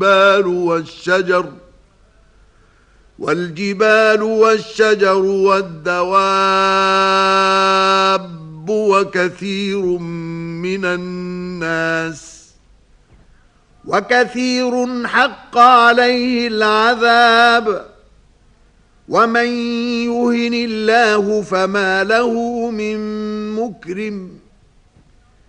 والجبال والشجر والدواب وكثير من الناس وكثير حق عليه العذاب ومن يهن الله فما له من مكرم